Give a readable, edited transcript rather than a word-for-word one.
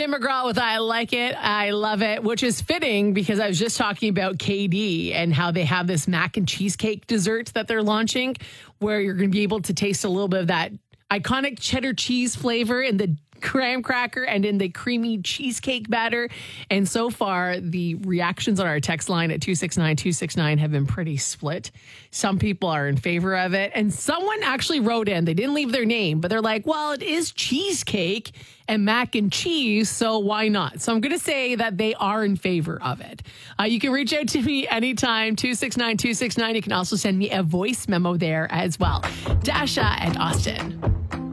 Tim McGraw with I Like It, I Love It, which is fitting because I was just talking about KD and how they have this mac and cheesecake dessert that they're launching where you're going to be able to taste a little bit of that iconic cheddar cheese flavor in the graham cracker and in the creamy cheesecake batter. And so far, the reactions on our text line at 269-269 have been pretty split. Some people are in favor of it. And someone actually wrote in, they didn't leave their name, but they're like, well, it is cheesecake and mac and cheese, so why not? So I'm going to say that they are in favor of it. You can reach out to me anytime, 269-269. You can also send me a voice memo there as well. Dasha and Austin.